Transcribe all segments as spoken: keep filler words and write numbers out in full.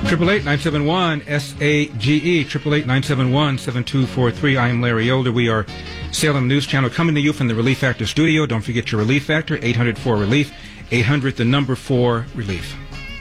Triple eight nine seven one S A G E, triple eight nine seven one seven two four three. I am Larry Elder. We are Salem News Channel coming to you from the Relief Factor studio. Don't forget your Relief Factor, eight hundred four relief, eight hundred the number four relief.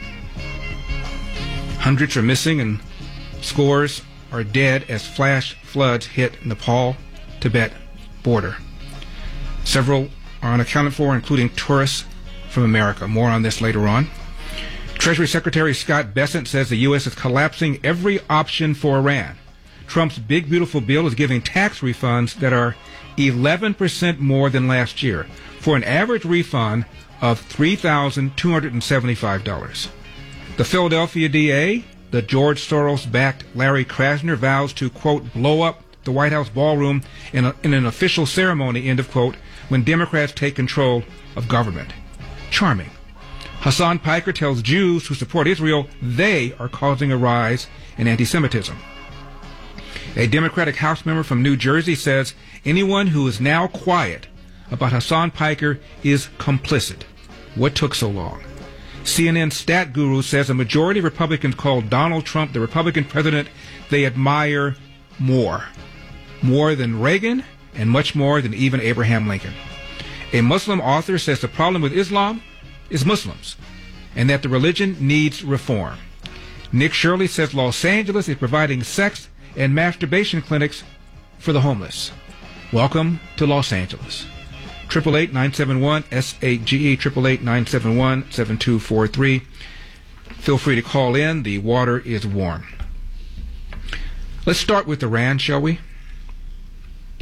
Hundreds are missing and scores are dead as flash floods hit Nepal Tibet border. Several are unaccounted for, including tourists from America. More on this later on. Treasury Secretary Scott Bessent says the U S is collapsing every option for Iran. Trump's big, beautiful bill is giving tax refunds that are eleven percent more than last year, for an average refund of three thousand two hundred seventy-five dollars. The Philadelphia D A, the George Soros-backed Larry Krasner, vows to, quote, blow up the White House ballroom in, a, in an official ceremony, end of quote, when Democrats take control of government. Charming. Hassan Piker tells Jews who support Israel they are causing a rise in anti-Semitism. A Democratic House member from New Jersey says anyone who is now quiet about Hassan Piker is complicit. What took so long? C N N stat guru says a majority of Republicans call Donald Trump the Republican president they admire more. More than Reagan and much more than even Abraham Lincoln. A Muslim author says the problem with Islam is Muslims, and that the religion needs reform. Nick Shirley says Los Angeles is providing sex and masturbation clinics for the homeless. Welcome to Los Angeles. triple eight nine seven one S A G E, triple eight nine seven one seven two four three. Feel free to call in. The water is warm. Let's start with Iran, shall we? A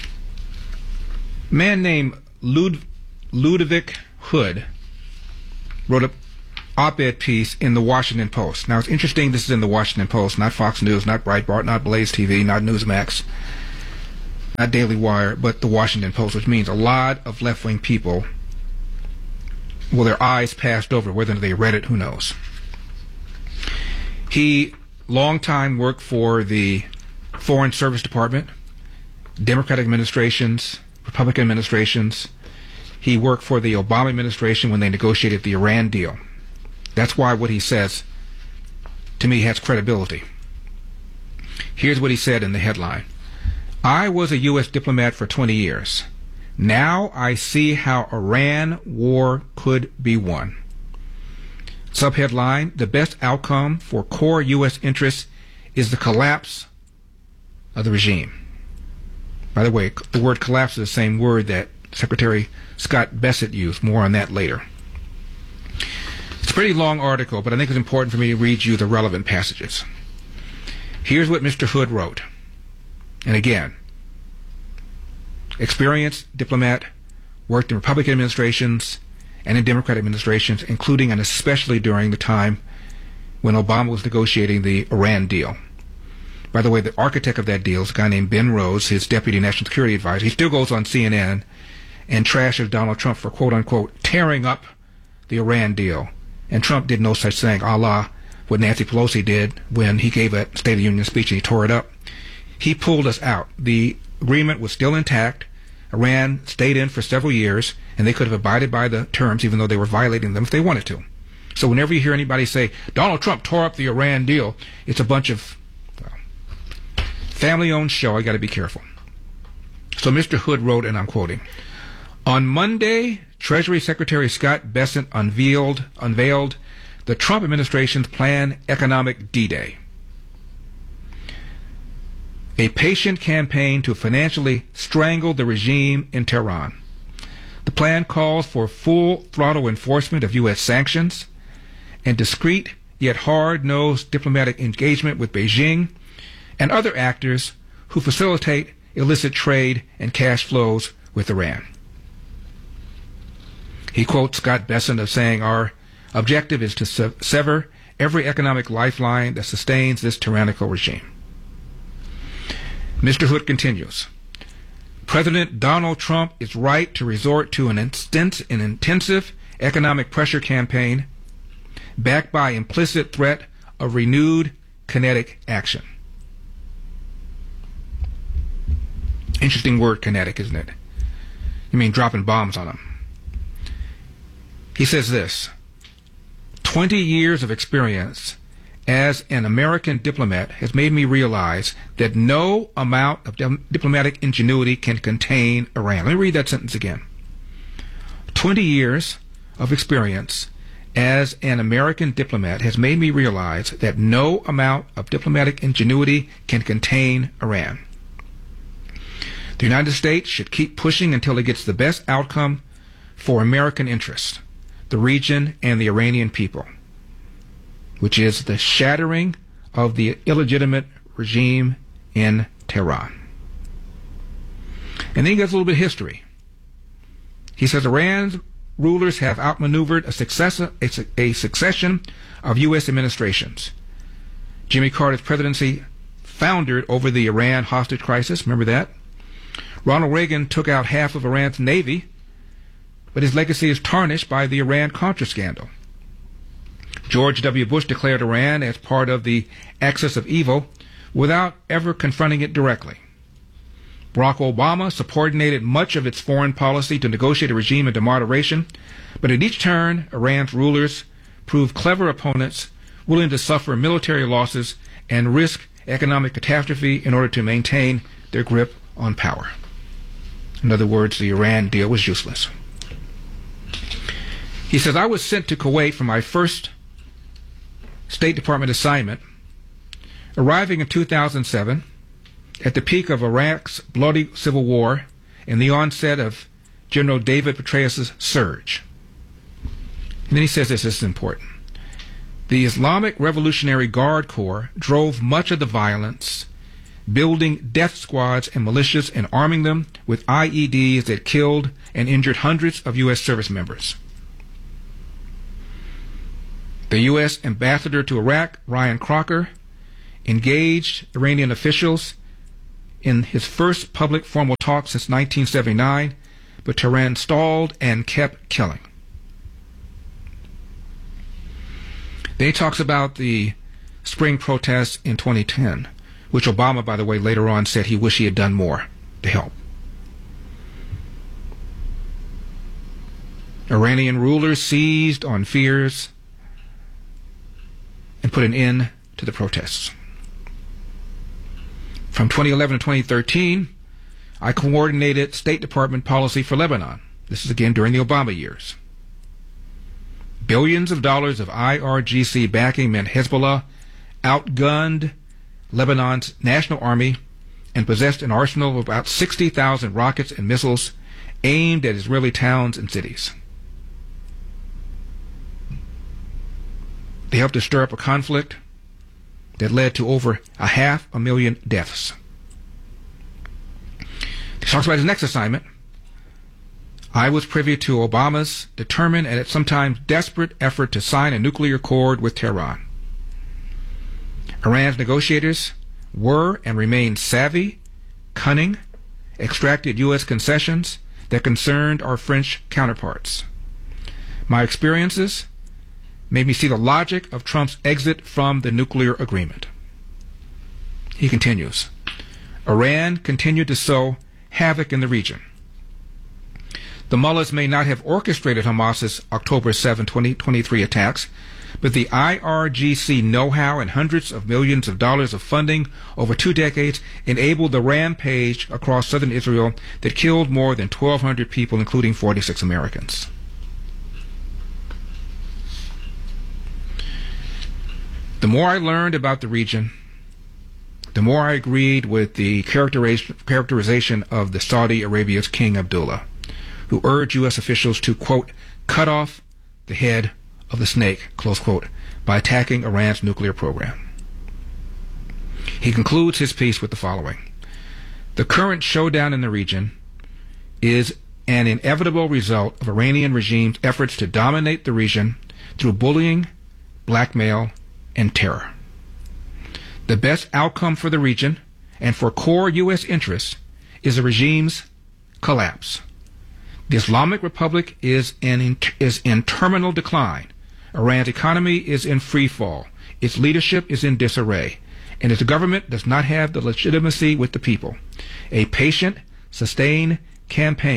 man named Lud- Ludovic Hood wrote an op-ed piece in the Washington Post. Now, it's interesting this is in the Washington Post, not Fox News, not Breitbart, not Blaze T V, not Newsmax, not Daily Wire, but the Washington Post, which means a lot of left-wing people, well, their eyes passed over. Whether they read it, who knows. He, long time, worked for the Foreign Service Department, Democratic administrations, Republican administrations. He worked for the Obama administration when they negotiated the Iran deal. That's why what he says, to me, has credibility. Here's what he said in the headline. I was a U S diplomat for twenty years. Now I see how Iran war could be won. Subheadline, the best outcome for core U S interests is the collapse of the regime. By the way, the word collapse is the same word that Secretary Scott Bessent used. More on that later. It's a pretty long article, but I think it's important for me to read you the relevant passages. Here's what Mister Hood wrote. And again, experienced diplomat, worked in Republican administrations and in Democratic administrations, including and especially during the time when Obama was negotiating the Iran deal. By the way, the architect of that deal is a guy named Ben Rhodes, his deputy national security advisor. He still goes on C N N and trashes Donald Trump for, quote-unquote, tearing up the Iran deal. And Trump did no such thing, a la what Nancy Pelosi did when he gave a State of the Union speech and he tore it up. He pulled us out. The agreement was still intact. Iran stayed in for several years, and they could have abided by the terms even though they were violating them if they wanted to. So whenever you hear anybody say, Donald Trump tore up the Iran deal, it's a bunch of well, family-owned show. I got to be careful. So Mister Hood wrote, and I'm quoting, on Monday, Treasury Secretary Scott Bessent unveiled, unveiled the Trump administration's planned economic D-Day, a patient campaign to financially strangle the regime in Tehran. The plan calls for full throttle enforcement of U S sanctions and discreet yet hard-nosed diplomatic engagement with Beijing and other actors who facilitate illicit trade and cash flows with Iran. He quotes Scott Bessent as saying, our objective is to se- sever every economic lifeline that sustains this tyrannical regime. Mister Hood continues, President Donald Trump is right to resort to an, instant, an intensive economic pressure campaign backed by implicit threat of renewed kinetic action. Interesting word, kinetic, isn't it? You mean dropping bombs on them. He says this, twenty years of experience as an American diplomat has made me realize that no amount of di- diplomatic ingenuity can contain Iran. Let me read that sentence again. Twenty years of experience as an American diplomat has made me realize that no amount of diplomatic ingenuity can contain Iran. The United States should keep pushing until it gets the best outcome for American interests, the region, and the Iranian people, which is the shattering of the illegitimate regime in Tehran. And then he gives a little bit of history. He says Iran's rulers have outmaneuvered a, success, a, a succession of U S administrations. Jimmy Carter's presidency foundered over the Iran hostage crisis. Remember that? Ronald Reagan took out half of Iran's navy, but his legacy is tarnished by the Iran-Contra scandal. George W. Bush declared Iran as part of the axis of evil without ever confronting it directly. Barack Obama subordinated much of its foreign policy to negotiate a regime into moderation, but at each turn, Iran's rulers proved clever opponents willing to suffer military losses and risk economic catastrophe in order to maintain their grip on power. In other words, the Iran deal was useless. He says, I was sent to Kuwait for my first State Department assignment, arriving in two thousand seven at the peak of Iraq's bloody civil war and the onset of General David Petraeus' surge. And then he says this, this is important. The Islamic Revolutionary Guard Corps drove much of the violence, building death squads and militias and arming them with I E Ds that killed and injured hundreds of U S service members. The U S ambassador to Iraq, Ryan Crocker, engaged Iranian officials in his first public formal talk since nineteen seventy-nine, but Tehran stalled and kept killing. Then he talks about the spring protests in twenty ten, which Obama, by the way, later on said he wished he had done more to help. Iranian rulers seized on fears and put an end to the protests. From twenty eleven to twenty thirteen, I coordinated State Department policy for Lebanon. This is again during the Obama years. Billions of dollars of I R G C backing meant Hezbollah outgunned Lebanon's national army and possessed an arsenal of about sixty thousand rockets and missiles aimed at Israeli towns and cities. They helped to stir up a conflict that led to over a half a million deaths. He talks about his next assignment. I was privy to Obama's determined and at sometimes desperate effort to sign a nuclear accord with Tehran. Iran's negotiators were and remained savvy, cunning, extracted U S concessions that concerned our French counterparts. My experiences made me see the logic of Trump's exit from the nuclear agreement. He continues, Iran continued to sow havoc in the region. The mullahs may not have orchestrated Hamas's October seventh, twenty twenty-three attacks, but the I R G C know-how and hundreds of millions of dollars of funding over two decades enabled the rampage across southern Israel that killed more than twelve hundred people, including forty-six Americans. The more I learned about the region, the more I agreed with the characterization of the Saudi Arabia's King Abdullah, who urged U S officials to, quote, cut off the head of the snake, close quote, by attacking Iran's nuclear program. He concludes his piece with the following. The current showdown in the region is an inevitable result of Iranian regime's efforts to dominate the region through bullying, blackmail, and terror. The best outcome for the region and for core U S interests is the regime's collapse. The Islamic Republic is in, is in terminal decline. Iran's economy is in free fall. Its leadership is in disarray. And its government does not have the legitimacy with the people. A patient, sustained campaign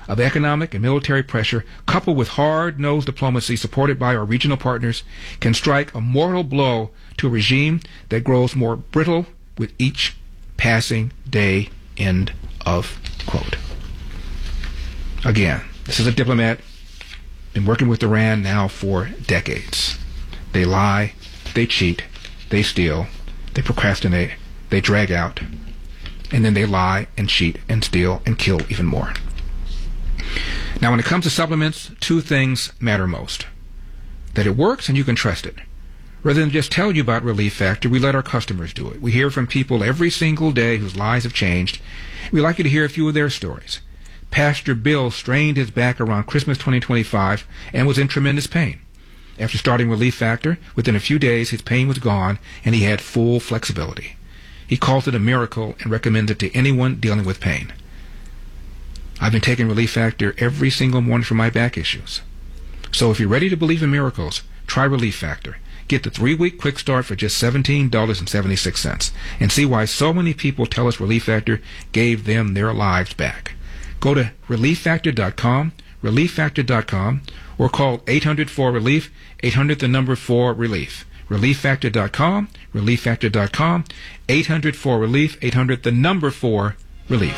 of economic and military pressure, coupled with hard-nosed diplomacy supported by our regional partners, can strike a mortal blow to a regime that grows more brittle with each passing day. End of quote. Again, this is a diplomat, been working with Iran now for decades. They lie, they cheat, they steal, they procrastinate, they drag out, and then they lie and cheat and steal and kill even more. Now, when it comes to supplements, two things matter most. That it works and you can trust it. Rather than just tell you about Relief Factor, we let our customers do it. We hear from people every single day whose lives have changed. We'd like you to hear a few of their stories. Pastor Bill strained his back around Christmas twenty twenty-five and was in tremendous pain. After starting Relief Factor, within a few days his pain was gone and he had full flexibility. He calls it a miracle and recommends it to anyone dealing with pain. I've been taking Relief Factor every single morning for my back issues. So if you're ready to believe in miracles, try Relief Factor. Get the three-week quick start for just seventeen dollars and seventy-six cents and see why so many people tell us Relief Factor gave them their lives back. Go to relief factor dot com, relief factor dot com, or call eight hundred four relief, eight hundred the number four relief. relief factor dot com, relief factor dot com, eight hundred four relief, eight hundred the number four relief.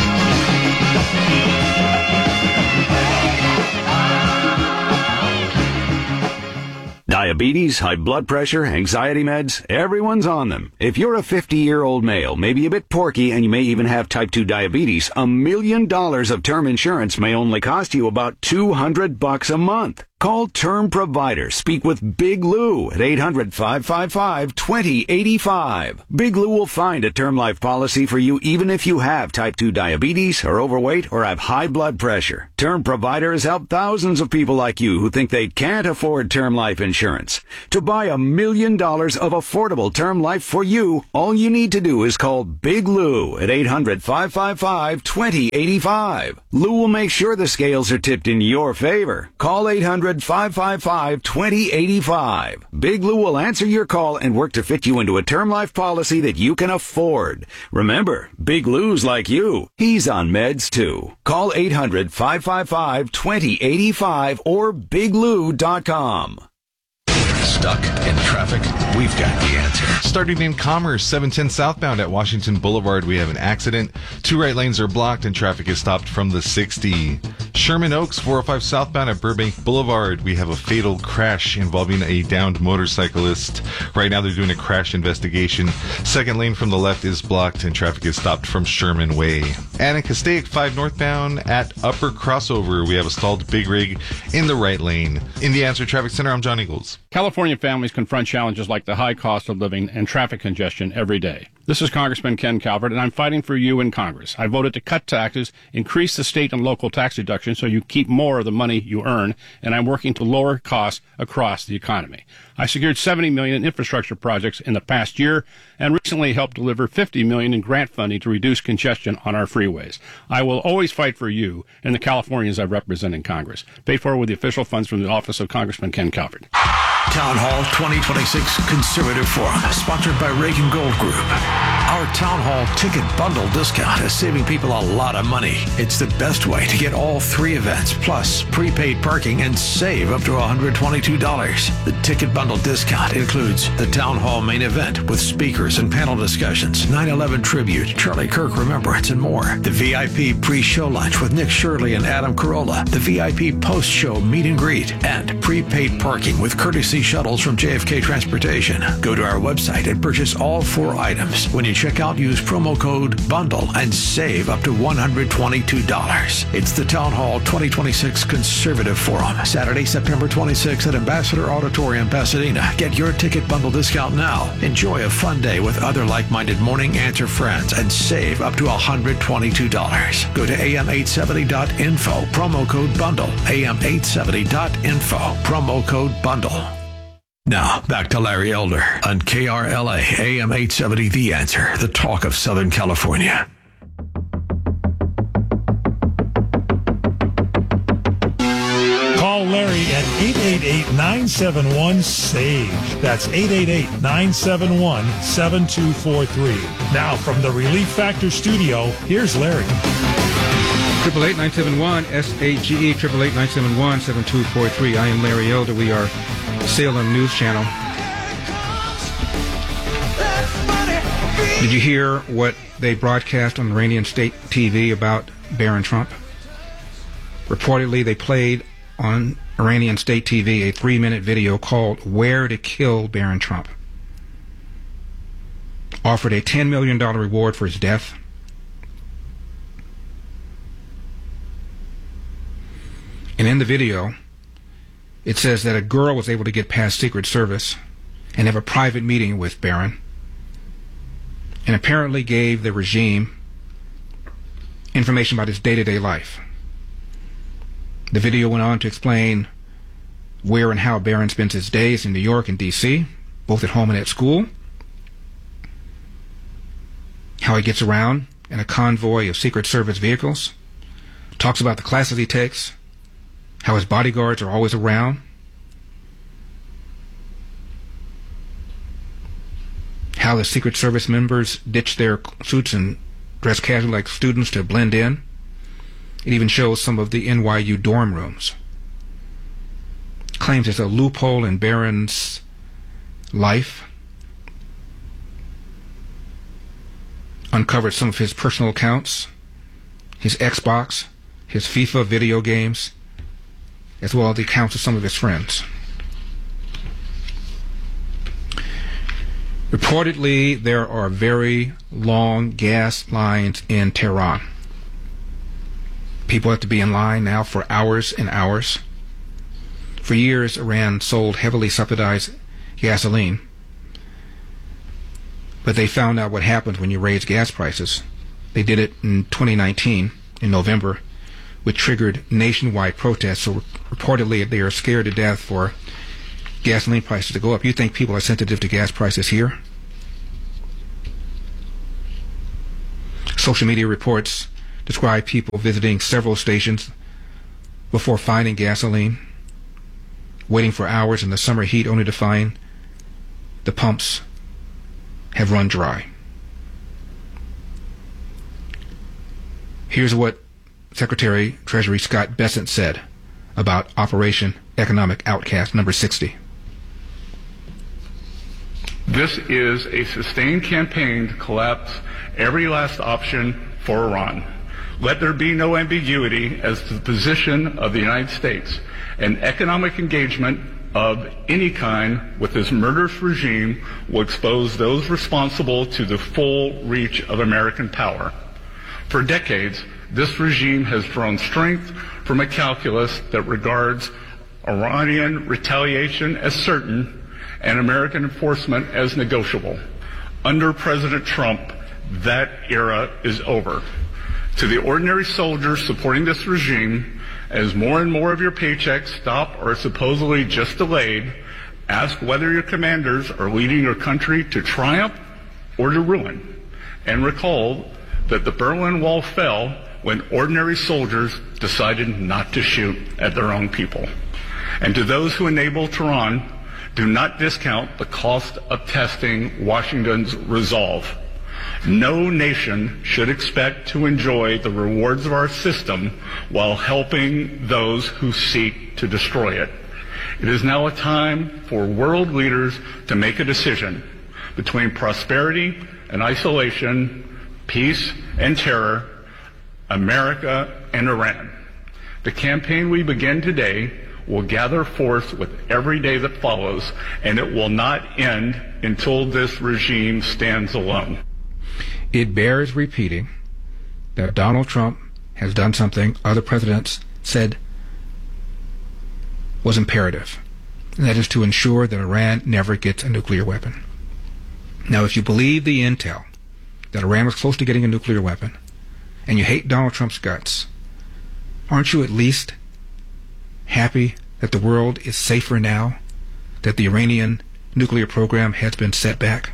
Diabetes, high blood pressure, anxiety meds, everyone's on them. If you're a fifty-year-old male, maybe a bit porky, and you may even have type two diabetes, a million dollars of term insurance may only cost you about two hundred bucks a month. Call Term Provider. Speak with Big Lou at eight hundred, five five five, two zero eight five. Big Lou will find a term life policy for you even if you have type two diabetes, are overweight, or have high blood pressure. Term Provider has helped thousands of people like you who think they can't afford term life insurance. To buy a million dollars of affordable term life for you, all you need to do is call Big Lou at eight hundred, five five five, two zero eight five. Lou will make sure the scales are tipped in your favor. Call eight hundred, five five five, two zero eight five. Big Lou will answer your call and work to fit you into a term life policy that you can afford. Remember, Big Lou's like you. He's on meds too. Call eight hundred, five five five, two zero eight five or big lou dot com. Stuck in traffic? We've got the answer. Starting in Commerce, seven ten southbound at Washington Boulevard, we have an accident. Two right lanes are blocked and traffic is stopped from the sixty. Sherman Oaks, four oh five southbound at Burbank Boulevard, we have a fatal crash involving a downed motorcyclist. Right now they're doing a crash investigation. Second lane from the left is blocked and traffic is stopped from Sherman Way. And in Castaic, five northbound at Upper Crossover, we have a stalled big rig in the right lane. In the Answer Traffic Center, I'm John Eagles. California families confront challenges like the high cost of living and traffic congestion every day. This is Congressman Ken Calvert, and I'm fighting for you in Congress. I voted to cut taxes, increase the state and local tax deductions so you keep more of the money you earn, and I'm working to lower costs across the economy. I secured seventy million dollars in infrastructure projects in the past year and recently helped deliver fifty million dollars in grant funding to reduce congestion on our freeways. I will always fight for you and the Californians I represent in Congress. Paid for with the official funds from the office of Congressman Ken Calvert. Town Hall twenty twenty-six Conservative Forum, sponsored by Reagan Gold Group. Our Town Hall ticket bundle discount is saving people a lot of money. It's the best way to get all three events, plus prepaid parking, and save up to one hundred twenty-two dollars. The ticket bundle discount includes the Town Hall main event with speakers and panel discussions, nine eleven tribute, Charlie Kirk Remembrance, and more. The V I P pre-show lunch with Nick Shirley and Adam Carolla. The V I P post-show meet and greet. And prepaid parking with courtesy shuttles from J F K Transportation. Go to our website and purchase all four items. When you check out, use promo code BUNDLE and save up to one hundred twenty-two dollars. It's the Town Hall twenty twenty-six Conservative Forum, Saturday, September twenty-sixth at Ambassador Auditorium, Pasadena. Get your ticket bundle discount now. Enjoy a fun day with other like-minded Morning Answer friends and save up to one hundred twenty-two dollars. Go to A M eight seventy dot info, promo code BUNDLE. A M eight seventy dot info, promo code BUNDLE. Now, back to Larry Elder on K R L A, A M eight seventy, The Answer, the talk of Southern California. Call Larry at eight eight eight, nine seven one, S A V E. That's eight eight eight, nine seven one, seven two four three. Now, from the Relief Factor studio, here's Larry. Triple eight nine seven one S A G E triple eight nine seven one seven two four three. I am Larry Elder. We are Salem News Channel. Did you hear what they broadcast on Iranian state T V about Barron Trump? Reportedly, they played on Iranian state T V a three-minute video called "Where to Kill Barron Trump." Offered a ten million dollars reward for his death. And in the video, it says that a girl was able to get past Secret Service and have a private meeting with Barron, and apparently gave the regime information about his day-to-day life. The video went on to explain where and how Barron spends his days in New York and D C, both at home and at school, how he gets around in a convoy of Secret Service vehicles, talks about the classes he takes, how his bodyguards are always around, how the Secret Service members ditch their suits and dress casual like students to blend in. It even shows some of the N Y U dorm rooms. Claims there's a loophole in Barron's life. Uncovered some of his personal accounts, his Xbox, his FIFA video games, as well as the accounts of some of his friends. Reportedly, there are very long gas lines in Tehran. People have to be in line now for hours and hours. For years, Iran sold heavily subsidized gasoline. But they found out what happens when you raise gas prices. They did it in twenty nineteen, in November, which triggered nationwide protests. So reportedly, they are scared to death for gasoline prices to go up. You think people are sensitive to gas prices here? Social media reports describe people visiting several stations before finding gasoline, waiting for hours in the summer heat only to find the pumps have run dry. Here's what Secretary Treasury Scott Bessent said about Operation Economic Outcast number sixty. This is a sustained campaign to collapse every last option for Iran. Let there be no ambiguity as to the position of the United States. An economic engagement of any kind with this murderous regime will expose those responsible to the full reach of American power. For decades, this regime has drawn strength from a calculus that regards Iranian retaliation as certain and American enforcement as negotiable. Under President Trump, that era is over. To the ordinary soldiers supporting this regime, as more and more of your paychecks stop or are supposedly just delayed, ask whether your commanders are leading your country to triumph or to ruin. And recall that the Berlin Wall fell when ordinary soldiers decided not to shoot at their own people. And to those who enable Tehran, do not discount the cost of testing Washington's resolve. No nation should expect to enjoy the rewards of our system while helping those who seek to destroy it. It is now a time for world leaders to make a decision between prosperity and isolation, peace and terror, America and Iran. The campaign we begin today will gather force with every day that follows, and it will not end until this regime stands alone. It bears repeating that Donald Trump has done something other presidents said was imperative, and that is to ensure that Iran never gets a nuclear weapon. Now, if you believe the intel that Iran was close to getting a nuclear weapon, and you hate Donald Trump's guts, aren't you at least happy that the world is safer now, that the Iranian nuclear program has been set back?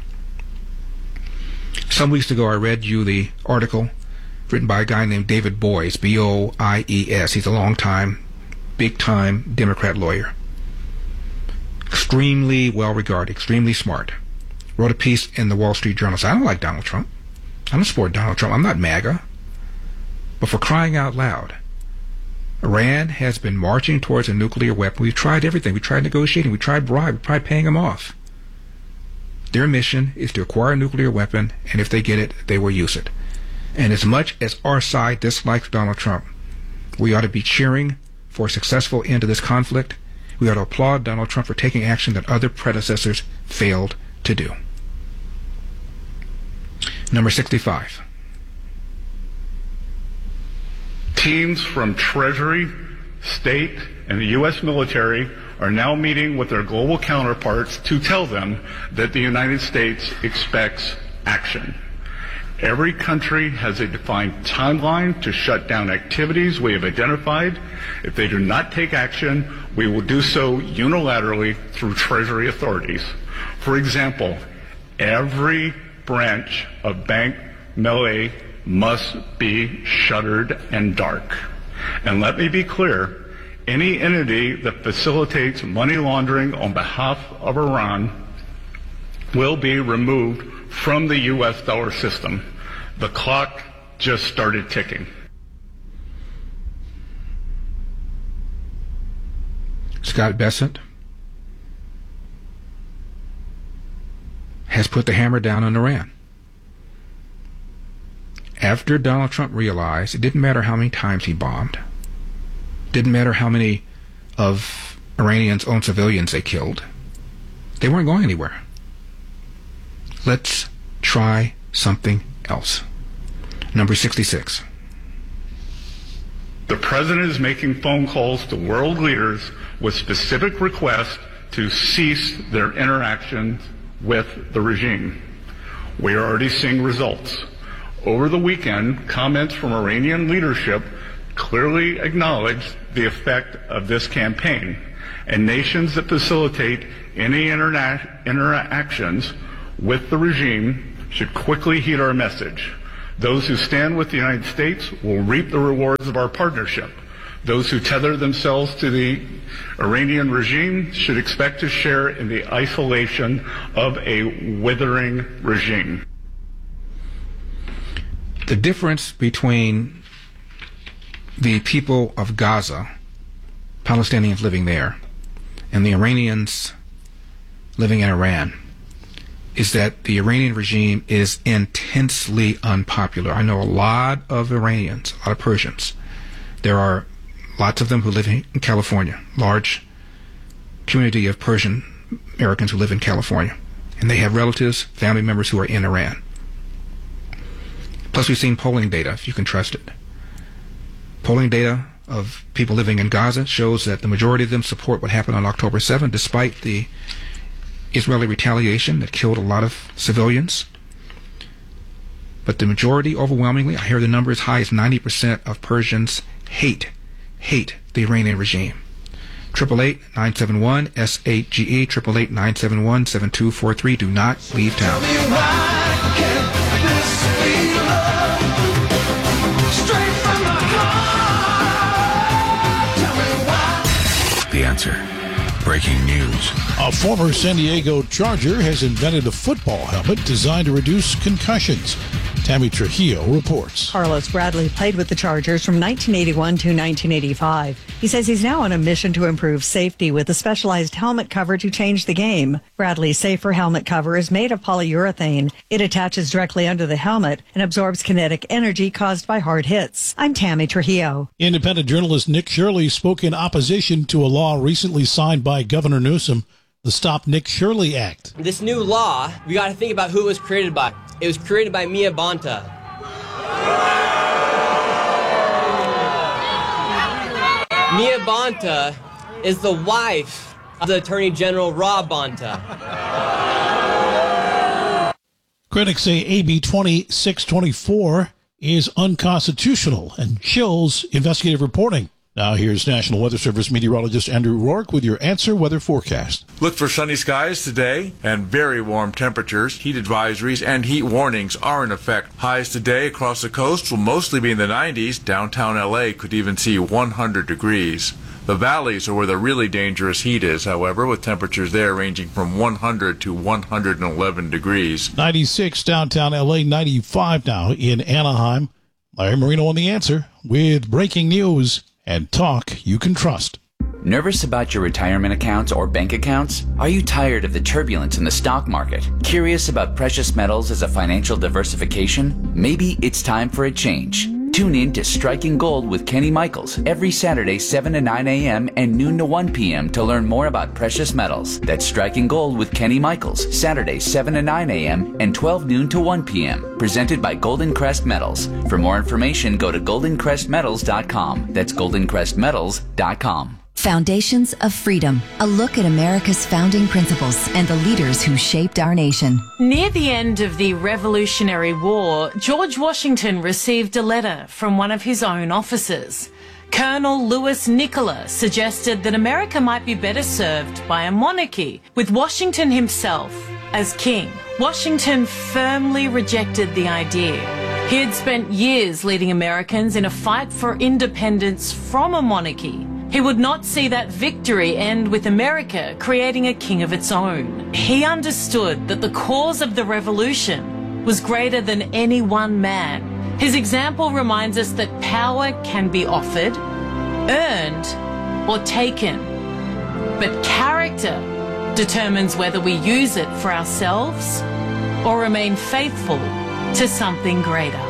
Some weeks ago, I read you the article written by a guy named David Boies, B O I E S. He's a long-time, big-time Democrat lawyer. Extremely well-regarded, extremely smart. Wrote a piece in the Wall Street Journal. So I don't like Donald Trump. I don't support Donald Trump. I'm not MAGA. But for crying out loud, Iran has been marching towards a nuclear weapon. We've tried everything. We tried negotiating. We tried bribe. We tried paying them off. Their mission is to acquire a nuclear weapon, and if they get it, they will use it. And as much as our side dislikes Donald Trump, we ought to be cheering for a successful end to this conflict. We ought to applaud Donald Trump for taking action that other predecessors failed to do. Number sixty-five. Teams from Treasury, State, and the U S military are now meeting with their global counterparts to tell them that the United States expects action. Every country has a defined timeline to shut down activities we have identified. If they do not take action, we will do so unilaterally through Treasury authorities. For example, every branch of Bank Melay must be shuttered and dark. And let me be clear, any entity that facilitates money laundering on behalf of Iran will be removed from the U S dollar system. The clock just started ticking. Scott Bessent has put the hammer down on Iran. After Donald Trump realized it didn't matter how many times he bombed, didn't matter how many of Iranians' own civilians they killed, they weren't going anywhere. Let's try something else. Number sixty-six. The president is making phone calls to world leaders with specific requests to cease their interactions with the regime. We are already seeing results. Over the weekend, comments from Iranian leadership clearly acknowledged the effect of this campaign, and nations that facilitate any interna- interactions with the regime should quickly heed our message. Those who stand with the United States will reap the rewards of our partnership. Those who tether themselves to the Iranian regime should expect to share in the isolation of a withering regime. The difference between the people of Gaza, Palestinians living there, and the Iranians living in Iran is that the Iranian regime is intensely unpopular. I know a lot of Iranians, a lot of Persians. There are lots of them who live in California, large community of Persian Americans who live in California, and they have relatives, family members who are in Iran. Plus, we've seen polling data, if you can trust it. Polling data of people living in Gaza shows that the majority of them support what happened on October seventh, despite the Israeli retaliation that killed a lot of civilians. But the majority, overwhelmingly, I hear the number as high as ninety percent of Persians hate, hate the Iranian regime. eight eight eight, nine seven one, S eight G E, eight eight eight, nine seven one, seven two four three. Do not leave town. The answer. Breaking news. A former San Diego Charger has invented a football helmet designed to reduce concussions. Tammy Trujillo reports. Carlos Bradley played with the Chargers from nineteen eighty-one to nineteen eighty-five. He says he's now on a mission to improve safety with a specialized helmet cover to change the game. Bradley's safer helmet cover is made of polyurethane. It attaches directly under the helmet and absorbs kinetic energy caused by hard hits. I'm Tammy Trujillo. Independent journalist Nick Shirley spoke in opposition to a law recently signed by Governor Newsom, the Stop Nick Shirley Act. This new law, we got to think about who it was created by. It was created by Mia Bonta. Mia Bonta is the wife of the Attorney General Rob Bonta. Critics say A B twenty-six twenty-four is unconstitutional and chills investigative reporting. Now here's National Weather Service meteorologist Andrew Rourke with your Answer Weather forecast. Look for sunny skies today and very warm temperatures. Heat advisories and heat warnings are in effect. Highs today across the coast will mostly be in the nineties. Downtown L A could even see one hundred degrees. The valleys are where the really dangerous heat is, however, with temperatures there ranging from one hundred to one hundred eleven degrees. ninety-six downtown L A, ninety-five now in Anaheim. Larry Marino on The Answer with breaking news and talk you can trust. Nervous about your retirement accounts or bank accounts? Are you tired of the turbulence in the stock market? Curious about precious metals as a financial diversification? Maybe it's time for a change. Tune in to Striking Gold with Kenny Michaels every Saturday, seven to nine a.m. and noon to one p.m. to learn more about precious metals. That's Striking Gold with Kenny Michaels, Saturday, seven to nine a.m. and twelve noon to one p.m. Presented by Golden Crest Metals. For more information, go to golden crest metals dot com. That's golden crest metals dot com. Foundations of Freedom, a look at America's founding principles and the leaders who shaped our nation. Near the end of the Revolutionary War, George Washington received a letter from one of his own officers. Colonel Louis Nicola suggested that America might be better served by a monarchy, with Washington himself as king. Washington firmly rejected the idea. He had spent years leading Americans in a fight for independence from a monarchy. He would not see that victory end with America creating a king of its own. He understood that the cause of the revolution was greater than any one man. His example reminds us that power can be offered, earned, or taken. But character determines whether we use it for ourselves or remain faithful to something greater.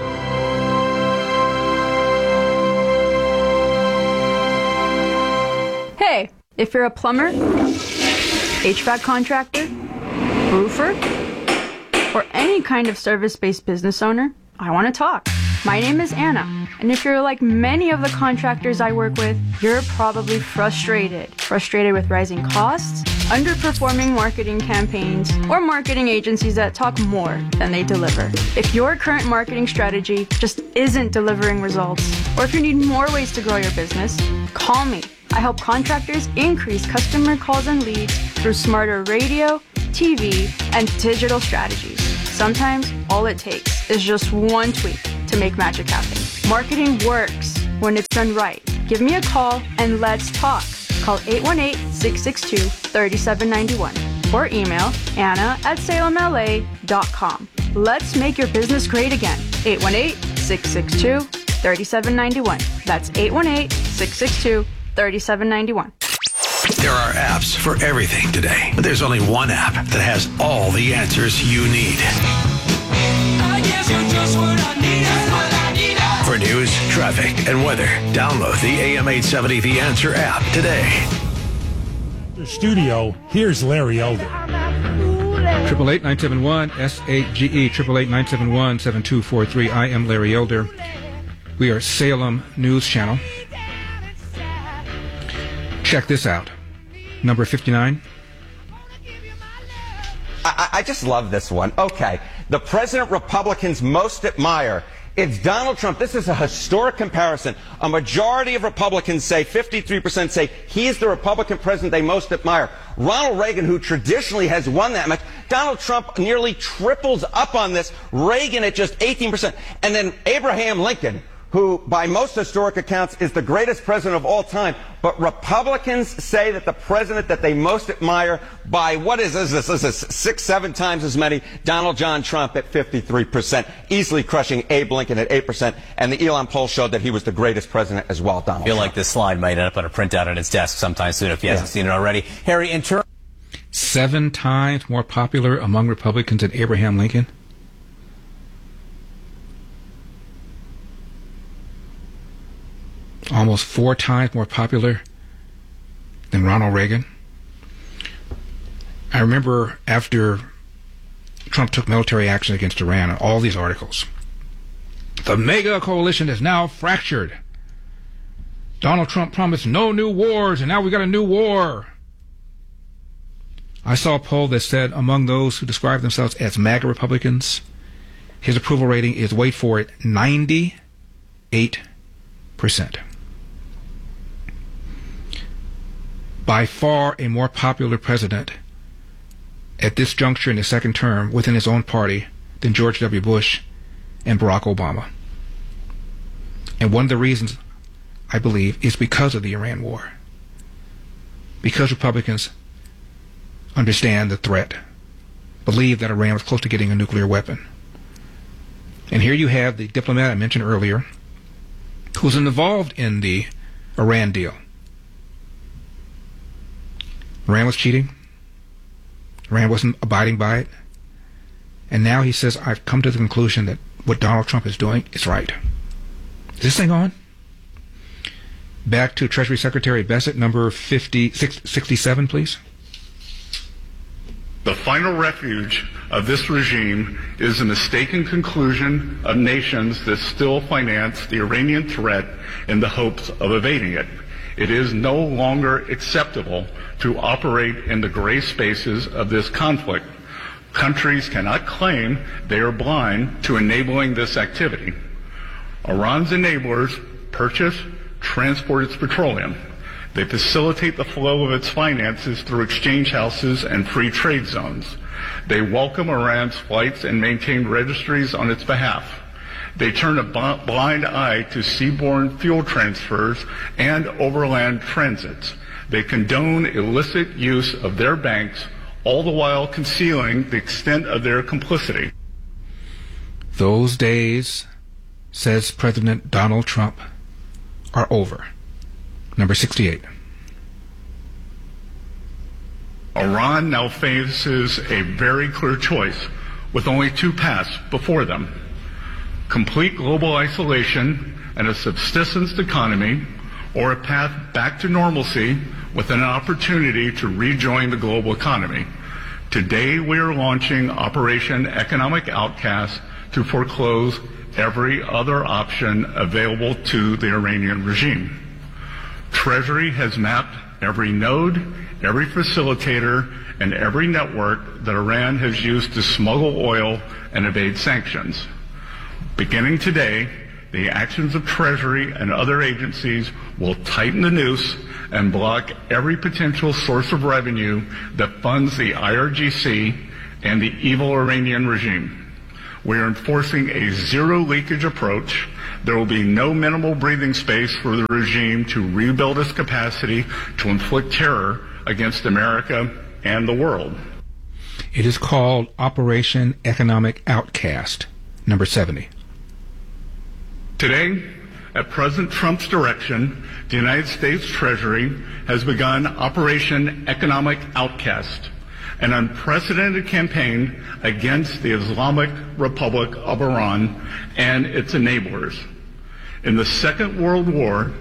Hey, if you're a plumber, H V A C contractor, roofer, or any kind of service-based business owner, I want to talk. My name is Anna, and if you're like many of the contractors I work with, you're probably frustrated. Frustrated with rising costs, underperforming marketing campaigns, or marketing agencies that talk more than they deliver. If your current marketing strategy just isn't delivering results, or if you need more ways to grow your business, call me. I help contractors increase customer calls and leads through smarter radio, T V, and digital strategies. Sometimes all it takes is just one tweak to make magic happen. Marketing works when it's done right. Give me a call and let's talk. Call eight one eight, six six two, three seven nine one or email anna at salem l a dot com. Let's make your business great again. eight one eight, six six two, three seven nine one. That's eight one eight, six six two, three seven nine one. There are apps for everything today, but there's only one app that has all the answers you need. I guess you're just what I need, what I need. For news, traffic, and weather, download the A M eight seventy The Answer app today. The studio, here's Larry Elder. Triple eight nine seven one S eight G E triple eight nine seven one seven two four three. I am Larry Elder. We are Salem News Channel. Check this out. Number fifty-nine. I, I just love this one. Okay. The president Republicans most admire. It's Donald Trump. This is a historic comparison. A majority of Republicans say, fifty-three percent say, he's the Republican president they most admire. Ronald Reagan, who traditionally has won that much, Donald Trump nearly triples up on this. Reagan at just eighteen percent. And then Abraham Lincoln, who by most historic accounts is the greatest president of all time. But Republicans say that the president that they most admire by, what is this, this is six, seven times as many, Donald John Trump at fifty-three percent, easily crushing Abe Lincoln at eight percent. And the Elon poll showed that he was the greatest president as well, Donald I feel Trump. like this slide might end up on a printout on his desk sometime soon if he Yeah. hasn't seen it already. Harry, in terms... Seven times more popular among Republicans than Abraham Lincoln. Almost four times more popular than Ronald Reagan. I remember after Trump took military action against Iran, all these articles. The mega coalition is now fractured. Donald Trump promised no new wars, and now we got a new war. I saw a poll that said among those who describe themselves as MAGA Republicans, his approval rating is, wait for it, ninety-eight percent. By far a more popular president at this juncture in his second term within his own party than George W. Bush and Barack Obama. And one of the reasons, I believe, is because of the Iran war. Because Republicans understand the threat, believe that Iran was close to getting a nuclear weapon. And here you have the diplomat I mentioned earlier who's involved in the Iran deal. Iran was cheating. Iran wasn't abiding by it. And now he says, I've come to the conclusion that what Donald Trump is doing is right. Is this thing on? Back to Treasury Secretary Bessent, number fifty, sixty-seven, please. The final refuge of this regime is the mistaken conclusion of nations that still finance the Iranian threat in the hopes of evading it. It is no longer acceptable to operate in the gray spaces of this conflict. Countries cannot claim they are blind to enabling this activity. Iran's enablers purchase, transport its petroleum. They facilitate the flow of its finances through exchange houses and free trade zones. They welcome Iran's flights and maintain registries on its behalf. They turn a blind eye to seaborne fuel transfers and overland transits. They condone illicit use of their banks, all the while concealing the extent of their complicity. Those days, says President Donald Trump, are over. Number sixty-eight. Iran now faces a very clear choice with only two paths before them: complete global isolation and a subsistence economy, or a path back to normalcy with an opportunity to rejoin the global economy. Today we are launching Operation Economic Outcast to foreclose every other option available to the Iranian regime. Treasury has mapped every node, every facilitator, and every network that Iran has used to smuggle oil and evade sanctions. Beginning today, the actions of Treasury and other agencies will tighten the noose and block every potential source of revenue that funds the I R G C and the evil Iranian regime. We are enforcing a zero leakage approach. There will be no minimal breathing space for the regime to rebuild its capacity to inflict terror against America and the world. It is called Operation Economic Outcast, number seventy. Today, at President Trump's direction, the United States Treasury has begun Operation Economic Outcast, an unprecedented campaign against the Islamic Republic of Iran and its enablers. In the Second World War,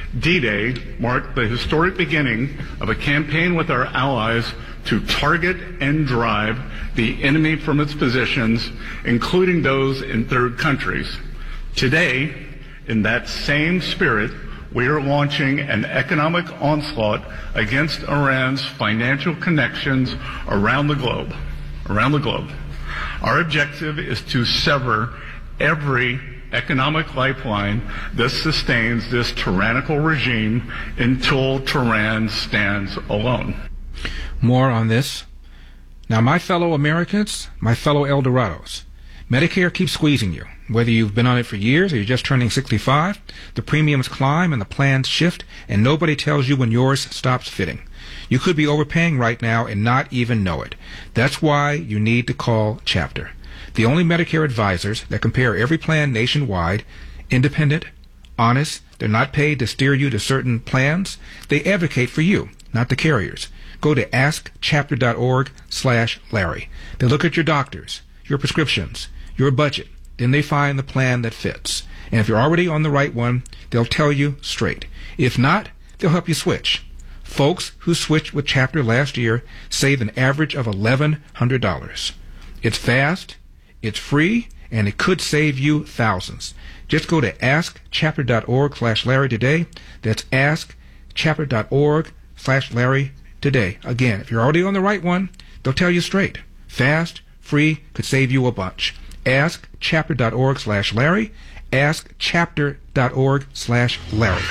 D-Day marked the historic beginning of a campaign with our allies to target and drive the enemy from its positions, including those in third countries. Today, in that same spirit, we are launching an economic onslaught against Iran's financial connections around the globe. Around the globe. Our objective is to sever every economic lifeline that sustains this tyrannical regime until Tehran stands alone. More on this. Now, my fellow Americans, my fellow El Dorados, Medicare keeps squeezing you. Whether you've been on it for years or you're just turning sixty-five, the premiums climb and the plans shift, and nobody tells you when yours stops fitting. You could be overpaying right now and not even know it. That's why you need to call Chapter, the only Medicare advisors that compare every plan nationwide, independent, honest. They're not paid to steer you to certain plans. They advocate for you, not the carriers. Go to ask chapter dot org slash Larry. They look at your doctors, your prescriptions, your budget. Then they find the plan that fits. And if you're already on the right one, they'll tell you straight. If not, they'll help you switch. Folks who switched with Chapter last year saved an average of eleven hundred dollars. It's fast, it's free, and it could save you thousands. Just go to ask chapter dot org slash Larry today. That's ask chapter dot org slash Larry today. Again, if you're already on the right one, they'll tell you straight. Fast, free, could save you a bunch. ask chapter dot org slash Larry. ask chapter dot org slash Larry.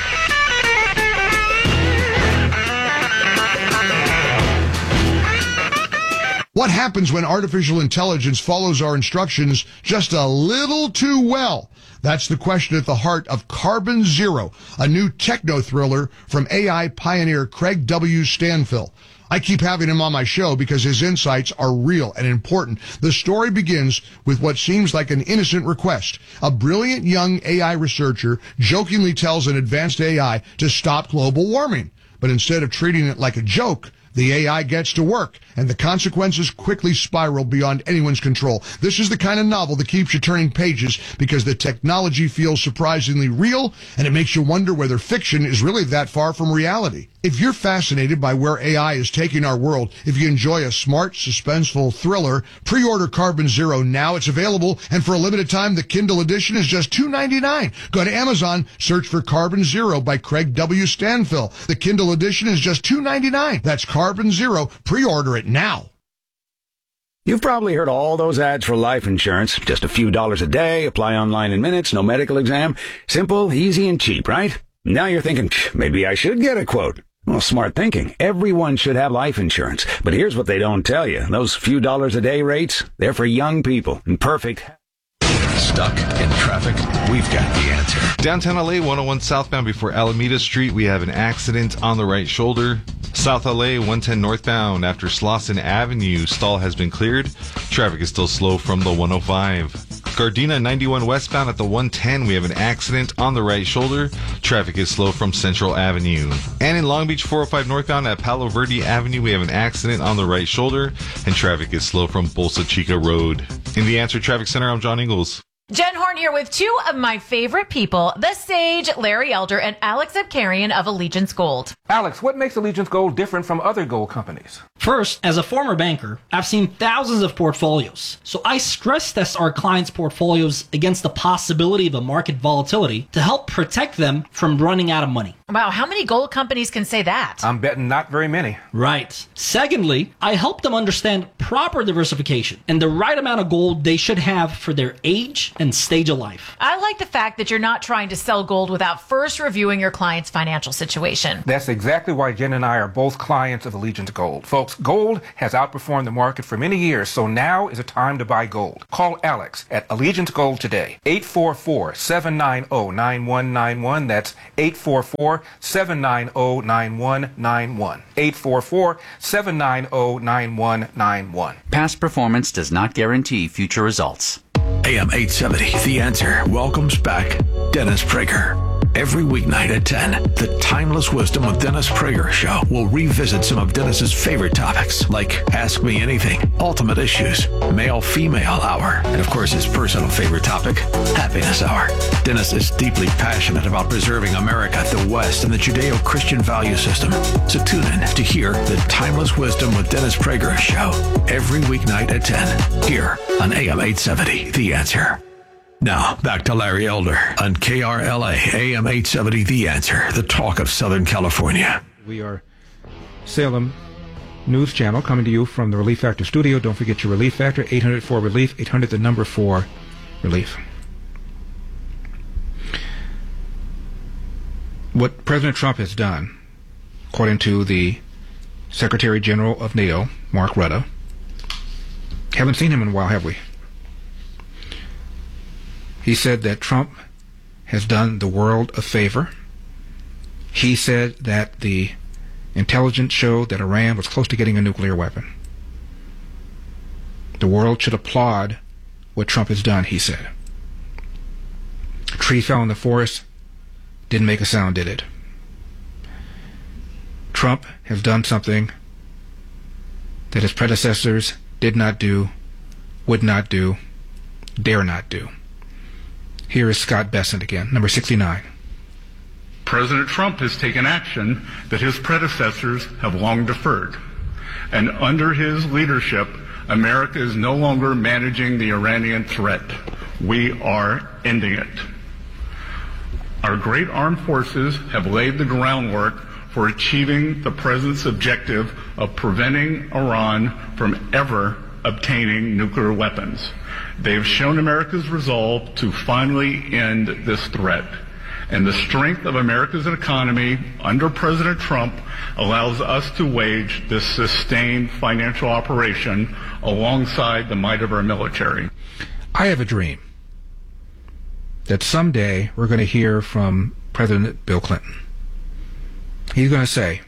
What happens when artificial intelligence follows our instructions just a little too well? That's the question at the heart of Carbon Zero, a new techno-thriller from A I pioneer Craig W. Stanfill. I keep having him on my show because his insights are real and important. The story begins with what seems like an innocent request. A brilliant young A I researcher jokingly tells an advanced A I to stop global warming. But instead of treating it like a joke, the A I gets to work, and the consequences quickly spiral beyond anyone's control. This is the kind of novel that keeps you turning pages because the technology feels surprisingly real, and it makes you wonder whether fiction is really that far from reality. If you're fascinated by where A I is taking our world, if you enjoy a smart, suspenseful thriller, pre-order Carbon Zero now. It's available, and for a limited time, the Kindle edition is just two ninety-nine. Go to Amazon, search for Carbon Zero by Craig W. Stanfill. The Kindle edition is just two ninety-nine. That's Carbon Zero. Pre-order it now. You've probably heard all those ads for life insurance. Just a few dollars a day, apply online in minutes, no medical exam. Simple, easy, and cheap, right? Now you're thinking, maybe I should get a quote. Well, smart thinking. Everyone should have life insurance. But here's what they don't tell you. Those few dollars a day rates, they're for young people and perfect. Stuck in traffic? We've got the answer. Downtown L A, one oh one southbound before Alameda Street, we have an accident on the right shoulder. South L A, one ten northbound after Slauson Avenue, stall has been cleared. Traffic is still slow from the one oh five. Gardena ninety-one westbound at the one ten, we have an accident on the right shoulder. Traffic is slow from Central Avenue. And in Long Beach, four oh five northbound at Palo Verde Avenue, we have an accident on the right shoulder, and traffic is slow from Bolsa Chica Road. In the Answer Traffic Center, I'm John Ingles. Jen Horn here with two of my favorite people, The Sage, Larry Elder, and Alex Abkarian of Allegiance Gold. Alex, what makes Allegiance Gold different from other gold companies? First, as a former banker, I've seen thousands of portfolios. So I stress test our clients' portfolios against the possibility of a market volatility to help protect them from running out of money. Wow, how many gold companies can say that? I'm betting not very many. Right. Secondly, I help them understand proper diversification and the right amount of gold they should have for their age and stage of life. I like the fact that you're not trying to sell gold without first reviewing your client's financial situation. That's exactly why Jen and I are both clients of Allegiance Gold. Folks, gold has outperformed the market for many years, so now is a time to buy gold. Call Alex at Allegiance Gold today. eight four four, seven nine zero, nine one nine one. That's eight four four, seven nine zero, nine one nine one. eight four four, seven nine zero, nine one nine one. Past performance does not guarantee future results. A M eight seventy, The Answer, welcomes back Dennis Prager. Every weeknight at ten, the Timeless Wisdom of Dennis Prager show will revisit some of Dennis's favorite topics, like Ask Me Anything, Ultimate Issues, Male-Female Hour, and of course his personal favorite topic, Happiness Hour. Dennis is deeply passionate about preserving America, the West, and the Judeo-Christian value system. So tune in to hear the Timeless Wisdom with Dennis Prager show every weeknight at ten, here on A M eight seventy, The Answer. Now, back to Larry Elder on K R L A, A M eight seventy, The Answer, the talk of Southern California. We are Salem News Channel coming to you from the Relief Factor studio. Don't forget your Relief Factor, eight hundred four relief, eight hundred the number four relief. What President Trump has done, according to the Secretary General of NATO, Mark Rutte, haven't seen him in a while, have we? He said that Trump has done the world a favor. He said that the intelligence showed that Iran was close to getting a nuclear weapon. The world should applaud what Trump has done, he said. A tree fell in the forest, didn't make a sound, did it? Trump has done something that his predecessors did not do, would not do, dare not do. Here is Scott Bessent again, number sixty-nine. President Trump has taken action that his predecessors have long deferred. And under his leadership, America is no longer managing the Iranian threat. We are ending it. Our great armed forces have laid the groundwork for achieving the president's objective of preventing Iran from ever obtaining nuclear weapons. They have shown America's resolve to finally end this threat. And the strength of America's economy under President Trump allows us to wage this sustained financial operation alongside the might of our military. I have a dream that someday we're going to hear from President Bill Clinton. He's going to say,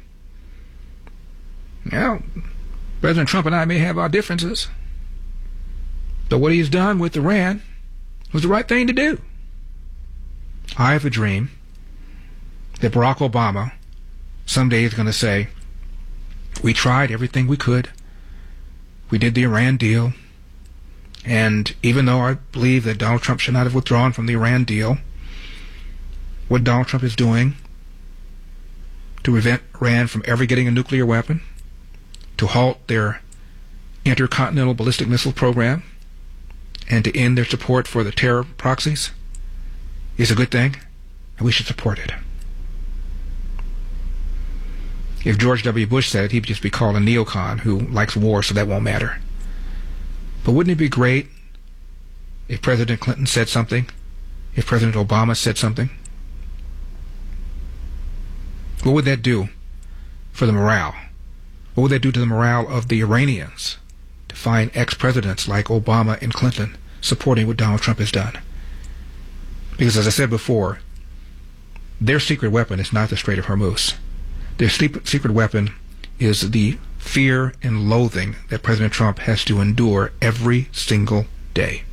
well, President Trump and I may have our differences, but what he's done with Iran was the right thing to do. I have a dream that Barack Obama someday is going to say, we tried everything we could. We did the Iran deal. And even though I believe that Donald Trump should not have withdrawn from the Iran deal, what Donald Trump is doing to prevent Iran from ever getting a nuclear weapon, to halt their intercontinental ballistic missile program, and to end their support for the terror proxies, is a good thing, and we should support it. If George W. Bush said it, he'd just be called a neocon who likes war, so that won't matter. But wouldn't it be great if President Clinton said something, if President Obama said something? What would that do for the morale? What would that do to the morale of the Iranians to find ex-presidents like Obama and Clinton supporting what Donald Trump has done? Because as I said before, their secret weapon is not the Strait of Hormuz. Their secret weapon is the fear and loathing that President Trump has to endure every single day.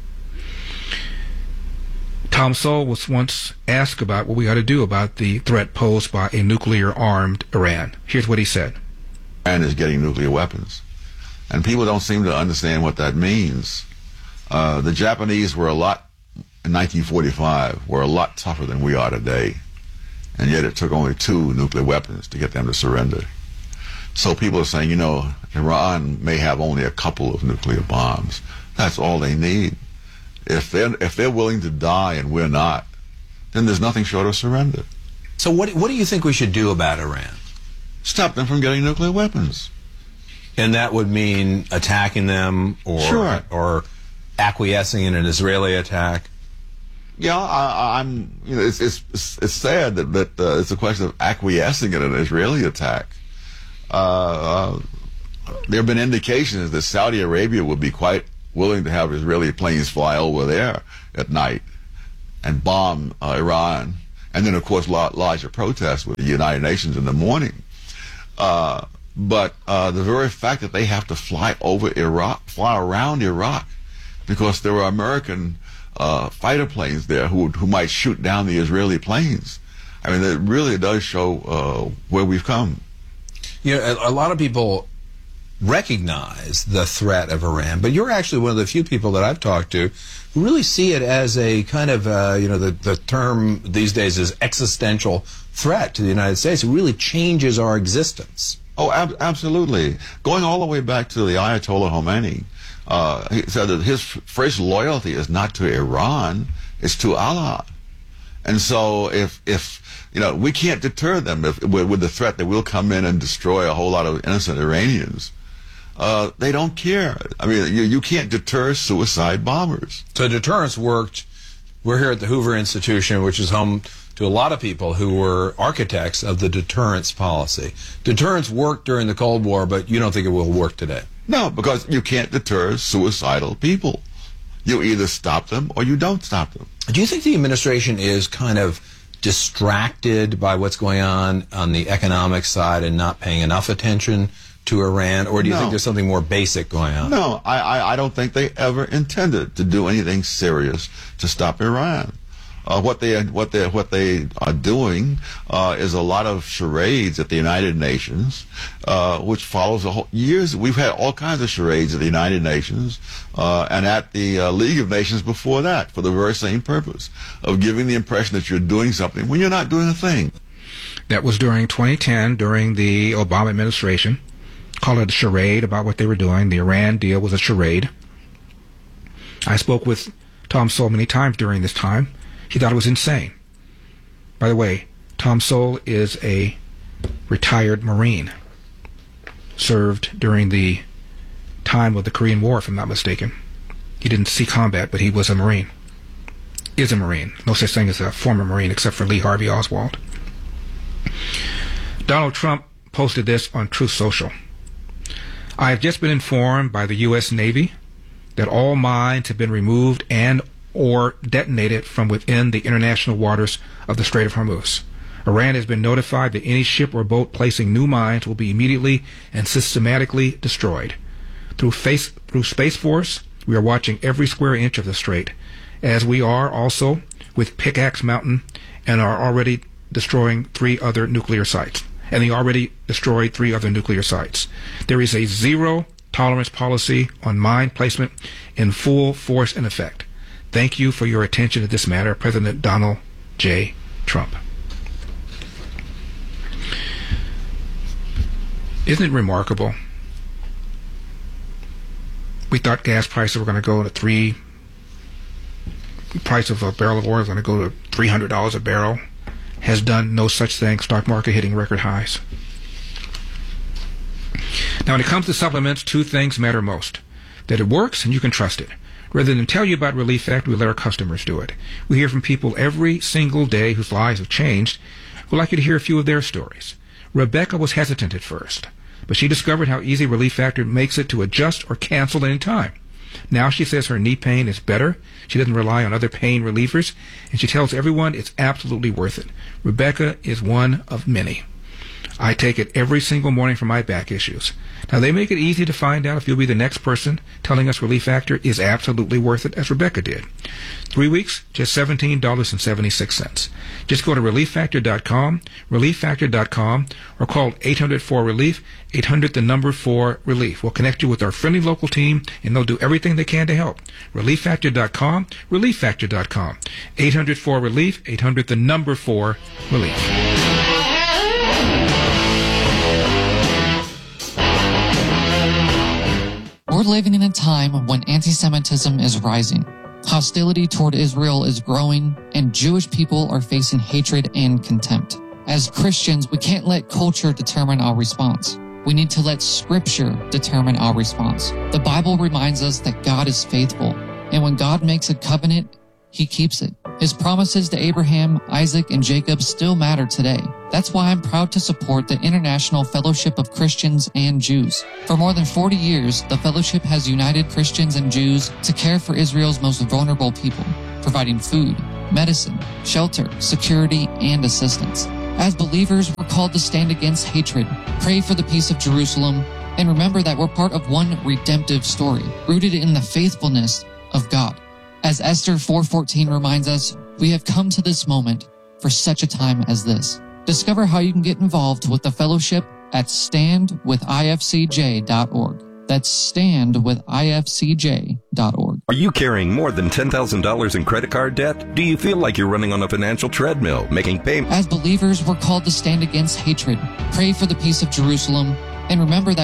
Tom Sowell was once asked about what we ought to do about the threat posed by a nuclear-armed Iran. Here's what he said. Iran is getting nuclear weapons, and people don't seem to understand what that means. Uh, the Japanese were a lot, in nineteen forty-five, were a lot tougher than we are today, and yet it took only two nuclear weapons to get them to surrender. So people are saying, you know, Iran may have only a couple of nuclear bombs. That's all they need. If they're, if they're willing to die and we're not, then there's nothing short of surrender. So what, what do you think we should do about Iran? Stop them from getting nuclear weapons. And that would mean attacking them or, sure. or acquiescing in an Israeli attack? Yeah, I, I'm. You know, it's it's it's sad that that uh, it's a question of acquiescing in an Israeli attack. Uh, uh, there have been indications that Saudi Arabia would be quite willing to have Israeli planes fly over there at night and bomb uh, Iran, and then of course larger protests with the United Nations in the morning. Uh, but uh, the very fact that they have to fly over Iraq, fly around Iraq, because there are American uh, fighter planes there who who might shoot down the Israeli planes. I mean, it really does show uh, where we've come. You know, a, a lot of people recognize the threat of Iran, but you're actually one of the few people that I've talked to who really see it as a kind of, uh, you know, the, the term these days is existential threat to the United States. It really changes our existence. Oh, ab absolutely. Going all the way back to the Ayatollah Khomeini, uh, he said that his first loyalty is not to Iran, it's to Allah. And so if, if you know, we can't deter them if, with, with the threat that we'll come in and destroy a whole lot of innocent Iranians. Uh, they don't care. I mean, you, you can't deter suicide bombers. So deterrence worked. We're here at the Hoover Institution, which is home to a lot of people who were architects of the deterrence policy. Deterrence worked during the Cold War, but you don't think it will work today? No, because you can't deter suicidal people. You either stop them or you don't stop them. Do you think the administration is kind of distracted by what's going on on the economic side and not paying enough attention to Iran, or do you no. think there's something more basic going on? No, I, I, I don't think they ever intended to do anything serious to stop Iran. Uh, what they what they what they are doing uh, is a lot of charades at the United Nations, uh, which follows a whole years. We've had all kinds of charades at the United Nations uh, and at the uh, League of Nations before that, for the very same purpose of giving the impression that you're doing something when you're not doing a thing. That was during twenty ten, during the Obama administration. Call it a charade about what they were doing. The Iran deal was a charade. I spoke with Tom Sowell many times during this time. He thought it was insane. By the way, Tom Sowell is a retired Marine. Served during the time of the Korean War, if I'm not mistaken. He didn't see combat, but he was a Marine. is a Marine. No such thing as a former Marine except for Lee Harvey Oswald. Donald Trump posted this on Truth Social. I have just been informed by the U S Navy that all mines have been removed and or detonated from within the international waters of the Strait of Hormuz. Iran has been notified that any ship or boat placing new mines will be immediately and systematically destroyed. Through, face, through Space Force, we are watching every square inch of the strait, as we are also with Pickaxe Mountain and are already destroying three other nuclear sites. And they already destroyed three other nuclear sites. There is a zero tolerance policy on mine placement in full force and effect. Thank you for your attention to this matter, President Donald J. Trump. Isn't it remarkable? We thought gas prices were going to go to three, the price of a barrel of oil is going to go to three hundred dollars a barrel. Has done no such thing. Stock market hitting record highs. Now, when it comes to supplements, two things matter most. That it works and you can trust it. Rather than tell you about Relief Factor, we let our customers do it. We hear from people every single day whose lives have changed. We'd like you to hear a few of their stories. Rebecca was hesitant at first, but she discovered how easy Relief Factor makes it to adjust or cancel at any time. Now she says her knee pain is better. She doesn't rely on other pain relievers, and she tells everyone it's absolutely worth it. Rebecca is one of many. I take it every single morning for my back issues. Now, they make it easy to find out if you'll be the next person telling us Relief Factor is absolutely worth it, as Rebecca did. Three weeks, just seventeen dollars and seventy-six cents. Just go to relief factor dot com, relief factor dot com, or call eight hundred four relief, eight hundred the number four relief. We'll connect you with our friendly local team, and they'll do everything they can to help. relief factor dot com, relief factor dot com, eight hundred four relief, eight hundred the number four relief. We're living in a time when anti-Semitism is rising. Hostility toward Israel is growing, and Jewish people are facing hatred and contempt. As Christians, we can't let culture determine our response. We need to let Scripture determine our response. The Bible reminds us that God is faithful, and when God makes a covenant, He keeps it. His promises to Abraham, Isaac, and Jacob still matter today. That's why I'm proud to support the International Fellowship of Christians and Jews. For more than forty years, the Fellowship has united Christians and Jews to care for Israel's most vulnerable people, providing food, medicine, shelter, security, and assistance. As believers, we're called to stand against hatred, pray for the peace of Jerusalem, and remember that we're part of one redemptive story, rooted in the faithfulness of God. As Esther four fourteen reminds us, we have come to this moment for such a time as this. Discover how you can get involved with the fellowship at stand with I F C J dot org. That's stand with I F C J dot org. Are you carrying more than ten thousand dollars in credit card debt? Do you feel like you're running on a financial treadmill, making payments? As believers, we're called to stand against hatred, pray for the peace of Jerusalem, and remember that